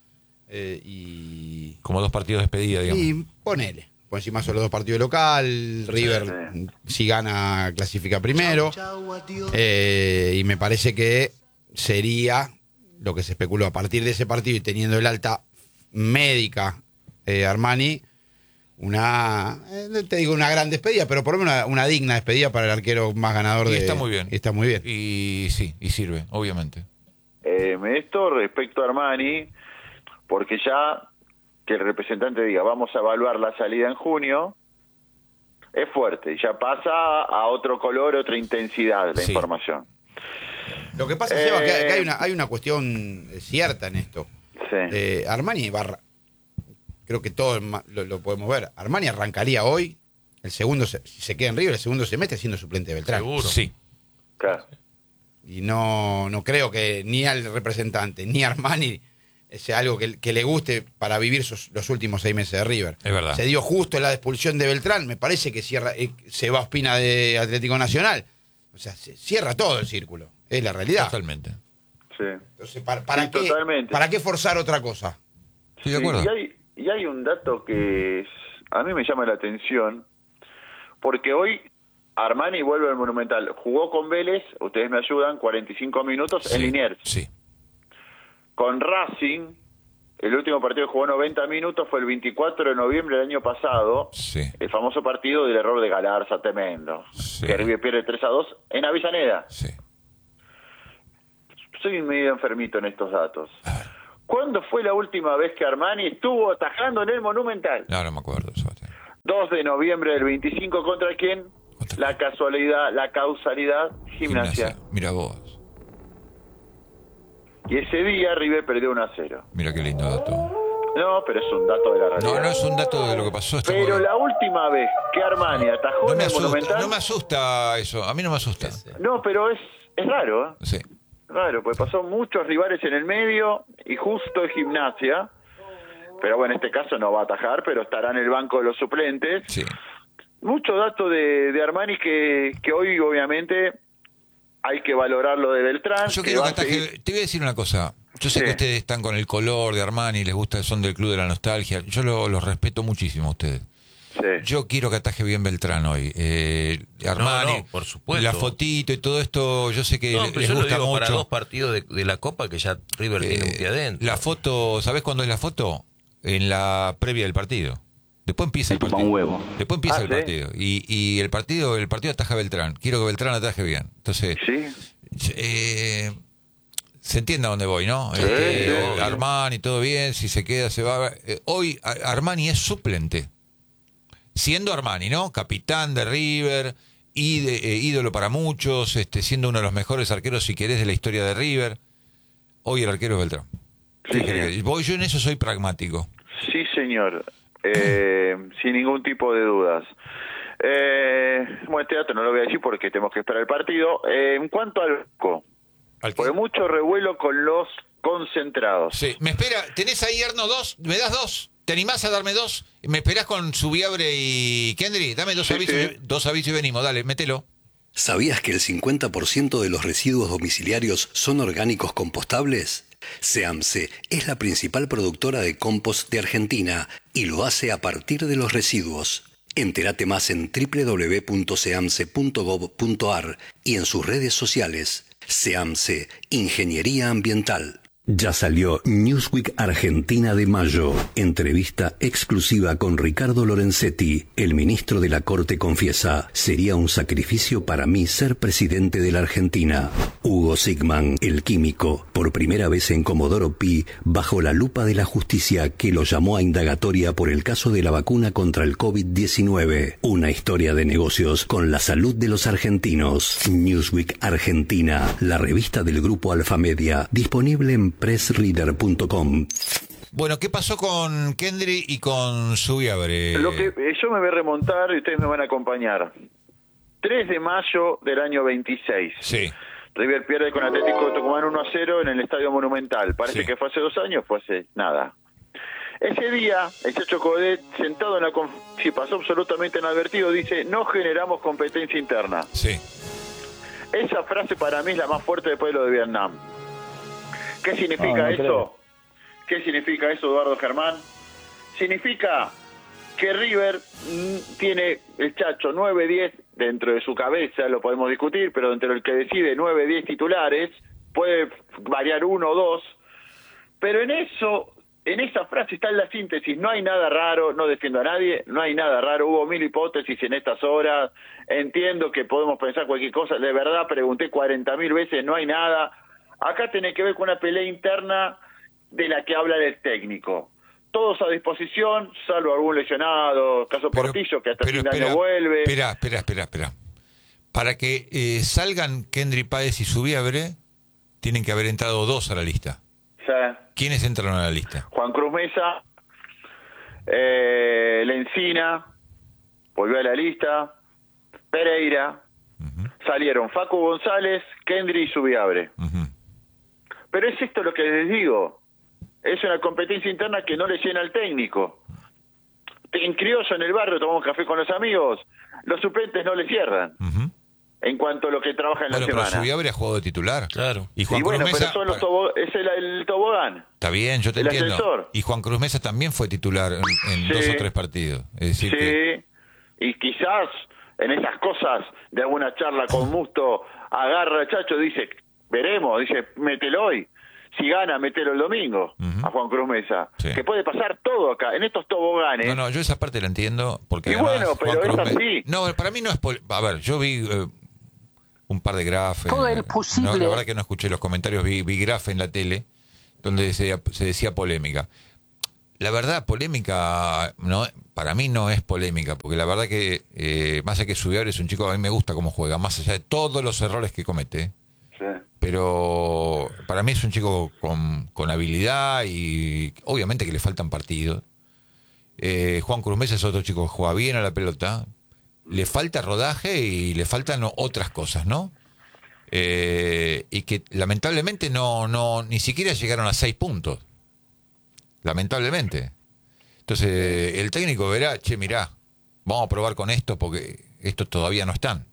y Como 2 partidos de despedida, digamos. Y ponele. Por encima son los 2 partidos de local. River, si gana, clasifica primero. Y me parece que sería lo que se especuló a partir de ese partido y teniendo el alta médica Armani, te digo una gran despedida, pero por lo menos una digna despedida para el arquero más ganador Y de. está muy bien. Está muy bien. Y sí, y sirve, obviamente. Esto respecto a Armani, porque ya que el representante diga vamos a evaluar la salida en junio, es fuerte, ya pasa a otro color, otra intensidad la Sí. información. Lo que pasa, Seba, que hay una cuestión cierta en esto. Sí. Armani creo que todos lo podemos ver. Armani arrancaría hoy, si se queda en River, el segundo semestre siendo suplente de Beltrán. Seguro. Sí. Claro. Y no creo que ni al representante ni a Armani sea algo que le guste para vivir los últimos 6 meses de River. Es verdad. Se dio justo la expulsión de Beltrán, me parece que se va a Ospina de Atlético Nacional. O sea, se cierra todo el círculo. Es la realidad. Totalmente. Sí. Entonces, ¿para Sí, qué, totalmente. ¿para qué forzar otra cosa? Estoy de acuerdo. Y hay un dato que a mí me llama la atención, porque hoy Armani vuelve al Monumental. Jugó con Vélez, ustedes me ayudan, 45 minutos en Liniers. Sí. Con Racing el último partido que jugó 90 minutos fue el 24 de noviembre del año pasado. Sí. El famoso partido del error de Galarza, tremendo. Sí. Que River pierde 3-2 en Avellaneda. Sí. Soy medio enfermito en estos datos. ¿Cuándo fue la última vez que Armani estuvo atajando en el Monumental? No me acuerdo, Sebastián. 2 de noviembre del 25, ¿contra quién? La causalidad, Gimnasia. Mira vos. Y ese día River perdió 1-0. Mira qué lindo dato. No, pero es un dato de la realidad. No es un dato de lo que pasó. Pero la última vez que Armani atajó en el Monumental... No me asusta eso, a mí no me asusta. No, pero es raro, ¿eh? Sí. Raro, pues pasó muchos rivales en el medio y justo en Gimnasia. Pero bueno, en este caso no va a atajar, pero estará en el banco de los suplentes. Sí. Mucho dato de Armani que hoy obviamente hay que valorar lo de Beltrán. Yo quiero que ataje, te voy a decir una cosa. Yo sé que ustedes están con el color de Armani, les gusta el son del Club de la Nostalgia. Yo los respeto muchísimo a ustedes. Sí. Yo quiero que ataje bien Beltrán hoy. Armani, no, por supuesto. La fotito y todo esto, yo sé que les gusta mucho. Para 2 partidos de la Copa que ya River tiene un pie adentro. La foto, ¿sabés cuándo es la foto? En la previa del partido. Después empieza el partido. Un huevo. Después empieza el ¿sí? partido. Y el partido ataja Beltrán. Quiero que Beltrán ataje bien. Entonces, se entiende a dónde voy, ¿no? Sí, Armani, todo bien, si se queda, se va. Hoy Armani es suplente. Siendo Armani, ¿no? Capitán de River, ídolo para muchos, siendo uno de los mejores arqueros, si querés, de la historia de River. Hoy el arquero es Beltrán. Sí, Yo en eso soy pragmático. Sí, señor. Sin ningún tipo de dudas. Bueno, este dato no lo voy a decir porque tenemos que esperar el partido. En cuanto al banco, fue mucho revuelo con los concentrados. Sí, me espera. ¿Tenés ahí, Erno, 2? ¿Me das 2? ¿Te animás a darme 2? ¿Me esperás con Subiabre y Kendry? Dame 2 avisos. Sí. 2 avisos y venimos. Dale, mételo. ¿Sabías que el 50% de los residuos domiciliarios son orgánicos compostables? SEAMSE es la principal productora de compost de Argentina y lo hace a partir de los residuos. Entérate más en www.seamse.gov.ar y en sus redes sociales. SEAMSE, Ingeniería Ambiental. Ya salió Newsweek Argentina de mayo. Entrevista exclusiva con Ricardo Lorenzetti. El ministro de la Corte confiesa: sería un sacrificio para mí ser presidente de la Argentina. Hugo Sigman, el químico, por primera vez en Comodoro Pi, bajo la lupa de la justicia que lo llamó a indagatoria por el caso de la vacuna contra el COVID-19. Una historia de negocios con la salud de los argentinos. Newsweek Argentina, la revista del grupo Alfamedia, disponible en pressreader.com. Bueno, ¿qué pasó con Kendry y con Subiabre? Lo que yo me voy a remontar y ustedes me van a acompañar. 3 de mayo del año 26. Sí. River pierde con Atlético de Tucumán 1-0 en el Estadio Monumental. Parece que fue hace 2 años, fue hace nada. Ese día, el Chacho Codet, sentado en la conferencia, y pasó absolutamente inadvertido, dice: no generamos competencia interna. Sí. Esa frase para mí es la más fuerte después de lo de Vietnam. ¿Qué significa eso? Creo. ¿Qué significa eso, Eduardo Germán? Significa que River tiene el Chacho 9-10 dentro de su cabeza, lo podemos discutir, pero dentro del que decide 9-10 titulares, puede variar 1 o 2, pero en esa frase está la síntesis. No hay nada raro, no defiendo a nadie, no hay nada raro. Hubo 1000 hipótesis en estas horas, entiendo que podemos pensar cualquier cosa, de verdad pregunté 40.000 veces, no hay nada. Acá tiene que ver con una pelea interna de la que habla el técnico. Todos a disposición, salvo algún lesionado, caso Portillo, que hasta fin de año vuelve. Espera. Para que salgan Kendry Páez y Subiabre, tienen que haber entrado 2 a la lista. Sí. ¿Quiénes entraron a la lista? Juan Cruz Mesa, Lencina, volvió a la lista, Pereira, salieron Facu González, Kendry y Subiabre. Pero es esto lo que les digo, es una competencia interna que no le llena al técnico. En criollo, en el barrio, tomamos café con los amigos, los suplentes no le cierran. En cuanto a lo que trabaja en la semana. Pero Subiabre ha jugado de titular. Claro. Y Juan Cruz Mesa, pero son los es el tobogán. Está bien, yo te entiendo. Ascensor. Y Juan Cruz Mesa también fue titular en 2 o 3 partidos. Es decir y quizás en esas cosas de alguna charla con Musto agarra al Chacho, dice, veremos, dice, mételo hoy. si gana, metelo el domingo a Juan Cruz Mesa. Sí. Que puede pasar todo acá, en estos toboganes. No, yo esa parte la entiendo, porque Y además bueno, pero Juan Cruz es así. No, para mí no es... A ver, yo vi un par de grafes. Todo es posible. No, la verdad que no escuché los comentarios, vi grafes en la tele, donde se decía polémica. La verdad, polémica, no, para mí no es polémica, porque la verdad que, más allá que Subiabre es un chico, a mí me gusta cómo juega, más allá de todos los errores que comete, Sí. pero para mí es un chico con habilidad y obviamente que le faltan partidos. Juan Cruz Mesa es otro chico que juega bien a la pelota, le falta rodaje y le faltan otras cosas, ¿no? Y que lamentablemente ni siquiera llegaron a 6 puntos. Lamentablemente. Entonces, el técnico verá, mirá, vamos a probar con esto porque estos todavía no están.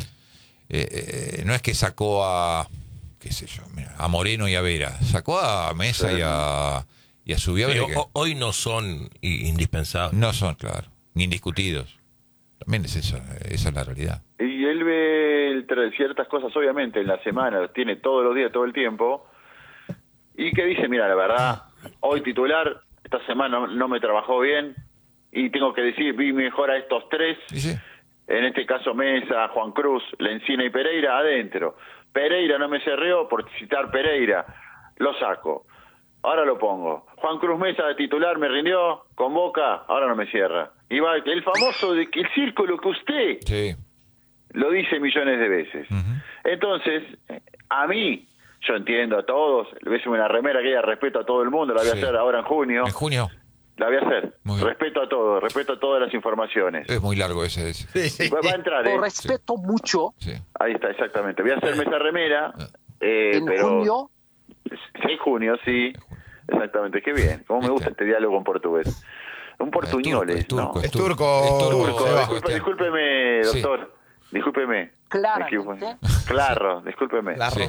No es que sacó qué sé yo, mirá, a Moreno y a Vera, sacó a Mesa y a Subiabre. Hoy no son indispensables. No son, claro, ni indiscutidos. También es esa es la realidad. Y él ve ciertas cosas, obviamente, en la semana, los tiene todos los días, todo el tiempo, y que dice, mira, la verdad, hoy titular, esta semana no me trabajó bien, y tengo que decir, vi mejor a estos tres, ¿Sí? en este caso Mesa, Juan Cruz, Lencina y Pereira, adentro. Pereira no me cerreó, por citar Pereira, lo saco. Ahora lo pongo. Juan Cruz Mesa de titular me rindió, con Boca, ahora no me cierra. Y va el famoso el círculo que usted lo dice millones de veces. Entonces, a mí, yo entiendo a todos, ves una remera que ella respeto a todo el mundo, la voy a hacer ahora en junio. ¿En junio? La voy a hacer. Respeto a todo, respeto a todas las informaciones. Es muy largo ese. Va a entrar, Lo respeto mucho. Sí. Ahí está, exactamente. Voy a hacerme esa remera. ¿En pero junio? 6 junio, sí. Exactamente, qué bien. Cómo me gusta este diálogo en portugués. Un portuñoles, ¿no? Es turco. Discúlpeme, doctor. Discúlpeme. Claramente. Claro, discúlpeme. Claro.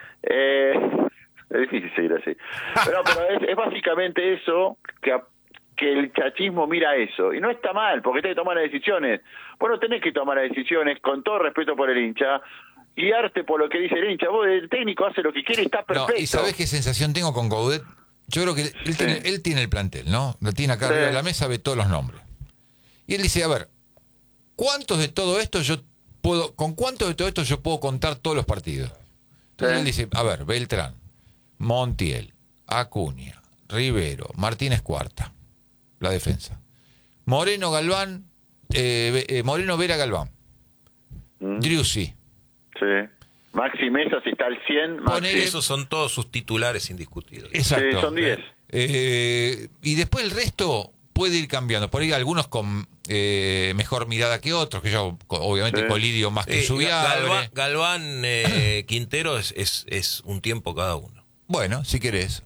Es difícil seguir así. Pero es básicamente eso, que el chachismo mira eso. Y no está mal, porque tenés que tomar las decisiones. Vos no tenés que tomar las decisiones, con todo respeto por el hincha, guiarte por lo que dice el hincha. Vos, el técnico hace lo que quiere y está perfecto. No, ¿y sabés qué sensación tengo con Gaudet? Yo creo que él tiene el plantel, ¿no? Lo tiene acá arriba de la mesa, ve todos los nombres. Y él dice, a ver, ¿cuántos de todo esto con cuántos de todo esto yo puedo contar todos los partidos? Entonces él dice, a ver, Beltrán, Montiel, Acuña, Rivero, Martínez Cuarta, la defensa. Moreno Galván, Moreno Vera Galván. Driussi. Sí. Maxi Mesa, si está al 100, Maxi. Esos son todos sus titulares indiscutidos. Exacto. Sí, son 10. Y después el resto puede ir cambiando. Por ahí algunos con mejor mirada que otros, que yo, obviamente, Colidio más que Subiabre. Galván Quintero es un tiempo cada uno. Bueno, si querés.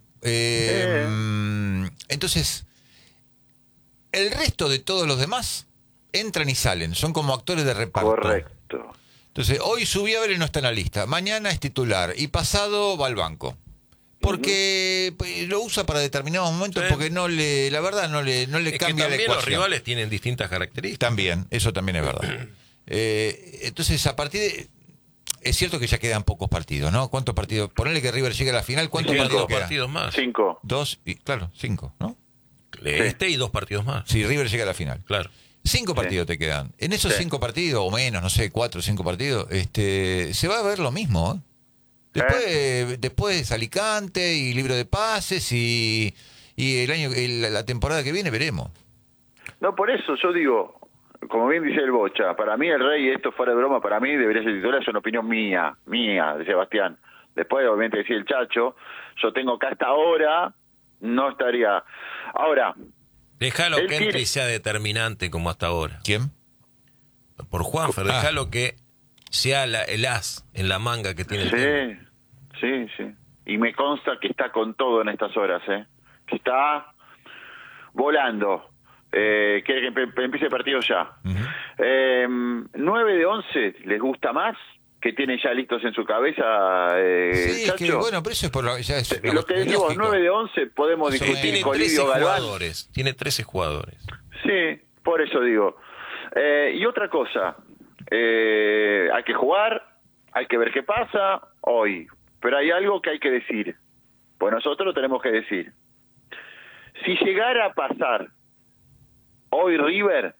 Entonces, el resto de todos los demás entran y salen. Son como actores de reparto. Correcto. Entonces, hoy Subiabre no está en la lista, mañana es titular y pasado va al banco. Porque lo usa para determinados momentos, porque la verdad no le cambia la ecuación. Los rivales tienen distintas características. También, eso también es verdad. Entonces, a partir de... Es cierto que ya quedan pocos partidos, ¿no? ¿Cuántos partidos? Ponele que River llegue a la final, ¿cuántos partidos quedan? 2 partidos más. 5. 2, claro, 5, ¿no? Y 2 partidos más. Si River llega a la final. Claro. 5 partidos te quedan. En esos 5 partidos, o menos, no sé, 4 o 5 partidos, se va a ver lo mismo, ¿eh? Después Alicante y libro de pases y la temporada que viene veremos. No, por eso yo digo, como bien dice el Bocha, para mí el Rey, esto fuera de broma, para mí debería ser titular, es una opinión mía, de Sebastián. Después, obviamente, decía el Chacho, yo tengo que hasta ahora no estaría. Ahora, déjalo que entre y sea determinante como hasta ahora. ¿Quién? Por Juanfer, déjalo que sea el as en la manga que tiene el tema. Sí. Y me consta que está con todo en estas horas, que está volando. Quiere que empiece el partido ya. 9 de 11, ¿les gusta más? Que tiene ya listos en su cabeza, sí, Chacho. Es que, bueno, pero eso es por lo que decimos, 9 de 11, podemos discutir tiene Colidio, 13 Galván. jugadores. Tiene 13 jugadores. Sí, por eso digo. Y otra cosa, hay que jugar, hay que ver qué pasa hoy, pero hay algo que hay que decir. Pues nosotros lo tenemos que decir. Si llegara a pasar hoy River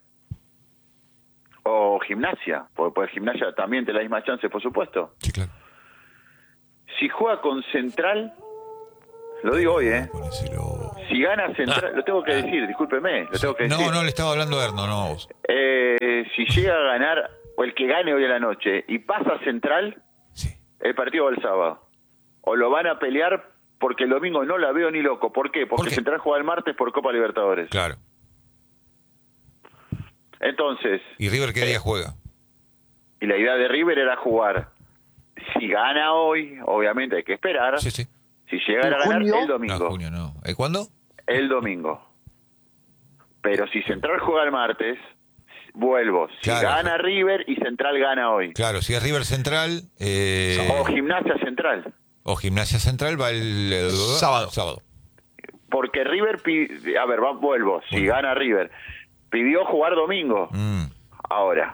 o Gimnasia, porque pues Gimnasia también te la misma chance, por supuesto. Sí, claro. Si juega con Central, lo digo hoy, si gana Central, lo tengo que decir, discúlpeme, lo tengo que decir. No, le estaba hablando a Erno, no vos. Si llega a ganar, o el que gane hoy a la noche, y pasa Central, el partido va el sábado. O lo van a pelear porque el domingo no la veo ni loco. ¿Por qué? Porque Central juega el martes por Copa Libertadores. Claro. Entonces... ¿Y River qué día juega? Y la idea de River era jugar. Si gana hoy, obviamente hay que esperar. Sí, sí. Si llegara a ganar, el domingo. No, junio no. ¿Cuándo? El domingo. Pero si Central juega el martes, vuelvo. Si gana River y Central gana hoy. Claro, si es River Central... O Gimnasia Central. O Gimnasia Central va el sábado. Porque River... A ver, vuelvo. Si gana River... Pidió jugar domingo. Ahora.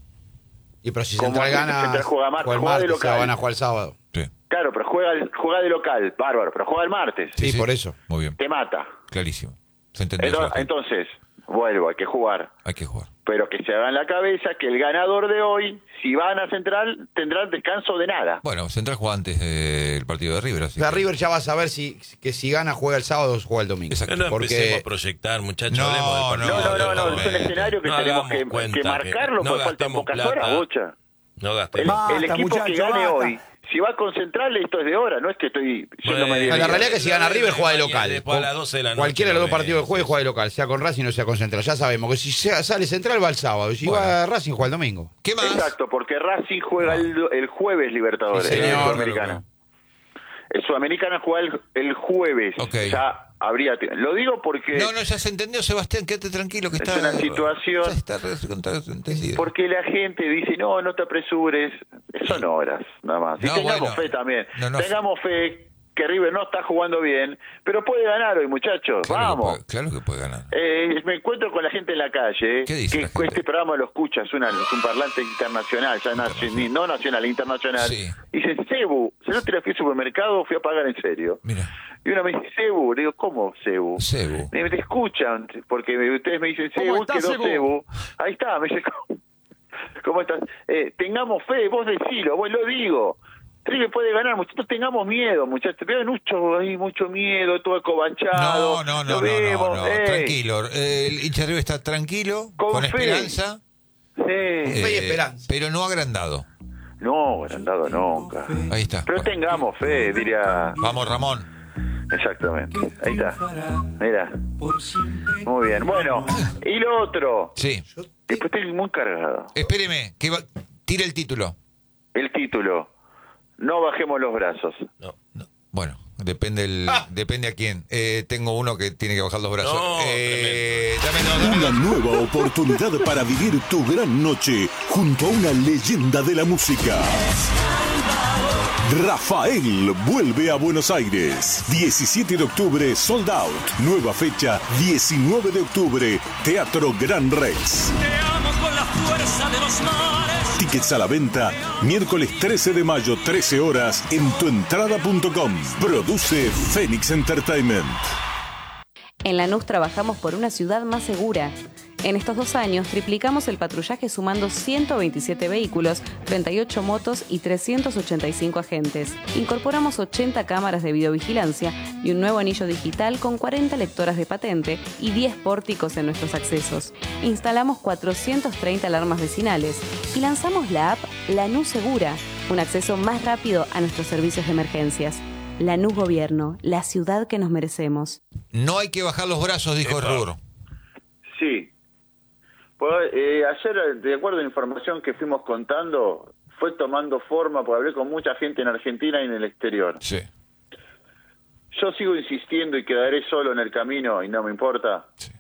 Y pero si Central gana, Central juega martes, juega de local. Van a jugar el sábado. Sí. Claro, pero juega de local, bárbaro, pero juega el martes. Sí, por eso. Muy bien. Te mata. Clarísimo. Se entendió. Entonces, vuelvo, hay que jugar. Hay que jugar. Pero que se haga en la cabeza que el ganador de hoy, si van a Central, tendrá descanso de nada. Bueno, Central juega antes del partido de River. Así River ya va a saber si gana juega el sábado o juega el domingo. Exacto. No empecemos a proyectar, muchachos. No, es un escenario que tenemos que marcarlo, porque faltan pocas horas, Bocha. No gastemos. El equipo que gane hoy, si va con Central, esto es de hora, no es que estoy yéndome La realidad es que si gana River juega de local. Después a las 12 de la noche. Cualquiera de los dos partidos que juegue de local, sea con Racing o sea con Central. Ya sabemos que si sale Central va el sábado, y si va Racing juega el domingo. ¿Qué más? Exacto, porque Racing juega el jueves Libertadores, sí, señor, Sudamericana. El Sudamericana juega el jueves. Ya habría... Lo digo porque... No, ya se entendió, Sebastián, quédate tranquilo que es está... una situación... Ya está entendido. Porque la gente dice, no te apresures. Son horas, nada más. Y tengamos fe también. Tengamos fe que River no está jugando bien, pero puede ganar hoy, muchachos. Vamos. Claro que puede ganar. Me encuentro con la gente en la calle. ¿Qué dice que la gente? Este programa lo escucha, es un parlante internacional, ya no nacional, internacional. Sí. Dice, Cebu, si no te la fui al supermercado, fui a pagar en serio. Mira. Y uno me dice, Cebu. Le digo, ¿cómo Cebu? Cebu. Me escuchan, porque ustedes me dicen, Cebu, quedó Cebu. Ahí está, me dice, ¿cómo estás? Tengamos fe, vos decilo, vos lo digo. River puede ganar, muchachos, tengamos miedo, muchachos. Veo mucho miedo, todo acobachado. No, tranquilo. El hincha de River está tranquilo, con esperanza. Sí. Fe y esperanza. Pero no agrandado. No, agrandado nunca. Ahí está. Pero tengamos fe, diría. Vamos, Ramón. Exactamente. Ahí está. Mira. Muy bien. Bueno, y lo otro. Sí. Después estoy muy cargado. Espéreme, tire el título. El título. No bajemos los brazos. No. Bueno, depende a quién. Tengo uno que tiene que bajar los brazos. Una nueva oportunidad para vivir tu gran noche junto a una leyenda de la música. Rafael vuelve a Buenos Aires. 17 de octubre, sold out. Nueva fecha, 19 de octubre, Teatro Gran Rex. Te amo con la fuerza de los mares. Tickets a la venta, miércoles 13 de mayo, 13 horas, en tuentrada.com. Produce Phoenix Entertainment. En Lanús trabajamos por una ciudad más segura. En estos 2 años triplicamos el patrullaje sumando 127 vehículos, 38 motos y 385 agentes. Incorporamos 80 cámaras de videovigilancia y un nuevo anillo digital con 40 lectoras de patente y 10 pórticos en nuestros accesos. Instalamos 430 alarmas vecinales y lanzamos la app Lanús Segura, un acceso más rápido a nuestros servicios de emergencias. Lanús Gobierno, la ciudad que nos merecemos. No hay que bajar los brazos, dijo Rur. Sí. Pues, ayer, de acuerdo a la información que fuimos contando, fue tomando forma, porque hablé con mucha gente en Argentina y en el exterior. Sí. Yo sigo insistiendo y quedaré solo en el camino y no me importa. Sí.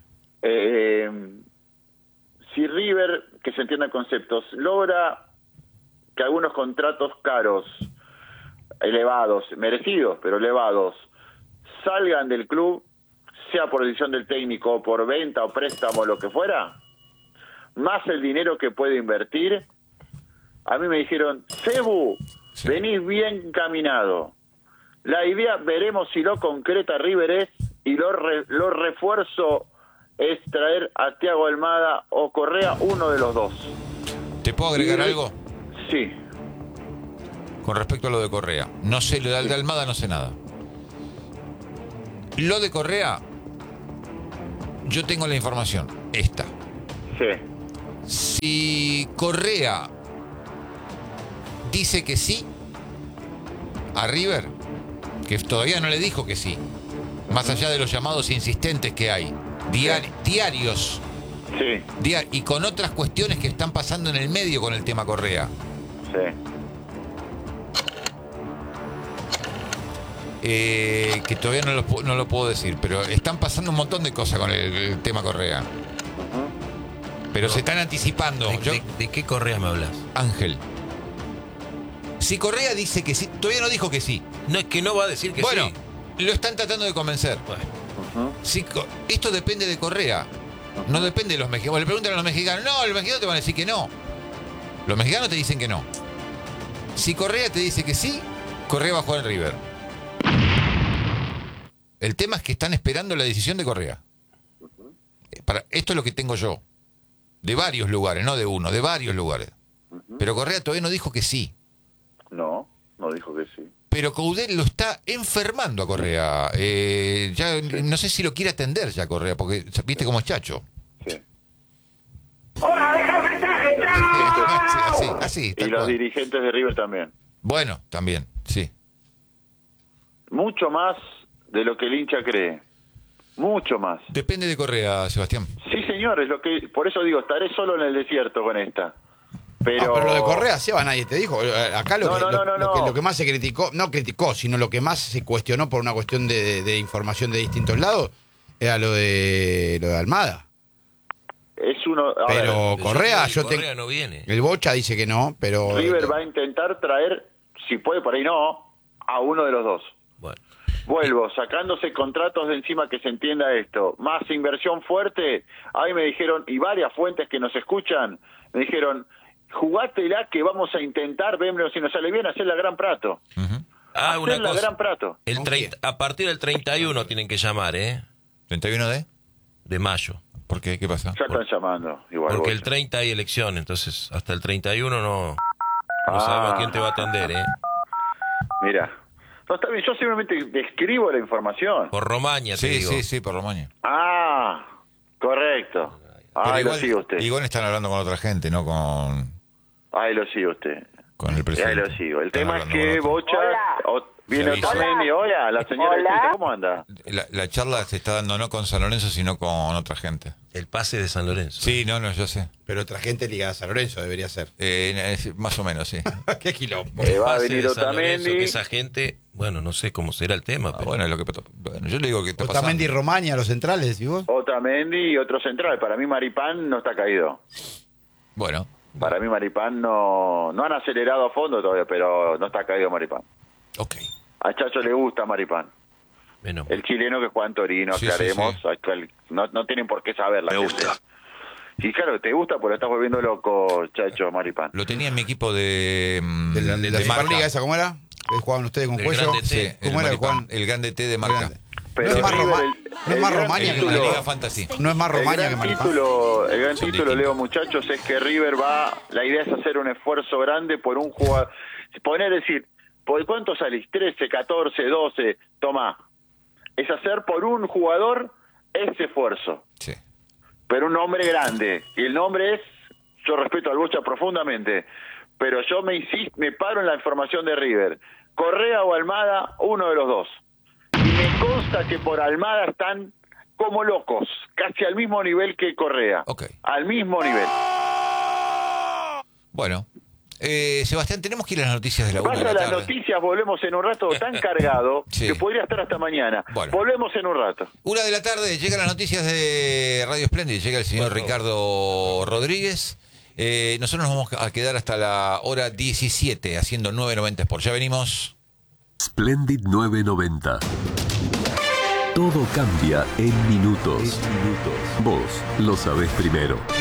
Si River, que se entienda el concepto, logra que algunos contratos caros, elevados, merecidos, pero elevados, salgan del club, sea por decisión del técnico, por venta o préstamo, lo que fuera, más el dinero que puede invertir. A mí me dijeron, Cebu, venís bien caminado. La idea, veremos si lo concreta River es, y lo refuerzo es traer a Thiago Almada o Correa, uno de los dos. ¿Te puedo agregar algo? Sí. Con respecto a lo de Correa. No sé, lo de Almada no sé nada. Lo de Correa, yo tengo la información, esta. Sí. Si Correa dice que sí a River, que todavía no le dijo que sí, más allá de los llamados insistentes que hay, diarios, sí, y con otras cuestiones que están pasando en el medio con el tema Correa. Sí. Que todavía no lo puedo decir, pero están pasando un montón de cosas con el tema Correa. Pero se están anticipando. ¿De qué Correa me hablas? Ángel. Si Correa dice que sí, todavía no dijo que sí. No, es que no va a decir que sí. Bueno, lo están tratando de convencer. Bueno. Esto depende de Correa. No depende de los mexicanos. Le preguntan a los mexicanos. No, los mexicanos te van a decir que no. Los mexicanos te dicen que no. Si Correa te dice que sí, Correa va a jugar en River. El tema es que están esperando la decisión de Correa. Esto es lo que tengo yo. De varios lugares, no de uno, de varios lugares. Pero Correa todavía no dijo que sí. No dijo que sí. Pero Coudet lo está enfermando a Correa. Ya no sé si lo quiere atender ya Correa, porque viste cómo es Chacho. Sí. ¡Hola, deja el mensaje! Así, y los dirigentes de River también. Bueno, también, sí. Mucho más de lo que el hincha cree. Mucho más. Depende de Correa, Sebastián. Sí, señor, es lo que, por eso digo, estaré solo en el desierto con esta. Pero lo de Correa, Seba, nadie te dijo. Acá lo que más se criticó, no criticó, sino lo que más se cuestionó por una cuestión de información de distintos lados, era lo de Almada. Es uno. Pero Correa, Correa no viene. El Bocha dice que no, pero River va a intentar traer, si puede por ahí no, a uno de los dos. Bueno. Vuelvo, sacándose contratos de encima, que se entienda esto. Más inversión fuerte. Ahí me dijeron, y varias fuentes que nos escuchan, me dijeron, jugátela que vamos a intentar, vemos si nos sale bien, hacer la Gran Prato. Una la cosa. Gran Prato. A partir del 31 tienen que llamar, ¿eh? ¿31 de mayo? ¿Por qué? ¿Qué pasa? Ya están llamando. Igual porque el 30 hay elección, entonces hasta el 31 no sabemos quién te va a atender, ¿eh? Mira. No, está bien, yo simplemente describo la información. Por Romaña, te digo. Sí, por Romaña. Correcto. Lo sigue usted. Igual están hablando con otra gente, no con... Ahí lo sigue usted. Con el presidente. Ahí lo sigo. El tema es que Bocha... Viene Otamendi. Hola, la señora Cristina, ¿cómo anda? La charla se está dando no con San Lorenzo, sino con otra gente. El pase de San Lorenzo. Sí, no, yo sé. Pero otra gente ligada a San Lorenzo debería ser. Más o menos, sí. Qué quilombo. Va a venir Otamendi. Esa gente, bueno, no sé cómo será el tema. Pero... Bueno, yo le digo que está pasando. Otamendi y Romaña, los centrales, ¿y vos? Otamendi y otro central. Para mí Maripán no está caído. Bueno. Para mí Maripán no han acelerado a fondo todavía, pero no está caído Maripán. Ok. A Chacho le gusta Maripán. El chileno que juega en Torino, aclaremos. Sí. No tienen por qué saberla. Me gusta. Sí, claro, te gusta, porque lo estás volviendo loco, Chacho Maripán. Lo tenía en mi equipo de la Superliga esa, ¿cómo era? ¿Jugaban ustedes con Cuello? Sí, ¿Cómo era Juan? El grande T de Marca. Pero no es más Romaña que la Liga Fantasy. No es más Romaña que Maripán. El gran título, Leo, muchachos, es que River la idea es hacer un esfuerzo grande por un jugador. ¿Por cuánto salís? 13, 14, 12, tomá. Es hacer por un jugador ese esfuerzo. Sí. Pero un nombre grande. Y el nombre es, yo respeto al Bocha profundamente, pero yo me paro en la información de River. Correa o Almada, uno de los dos. Y me consta que por Almada están como locos, casi al mismo nivel que Correa. Okay. Al mismo nivel. Bueno. Sebastián, tenemos que ir a las noticias de la 1 de la tarde. Las noticias, volvemos en un rato, tan cargado que podría estar hasta mañana. Bueno. Volvemos en un rato. 1 de la tarde, llegan las noticias de Radio Splendid, llega el señor Ricardo Rodríguez. Nosotros nos vamos a quedar hasta la hora 17 haciendo 990 Sport. Ya venimos. Splendid 990. Todo cambia en minutos. Vos lo sabés primero.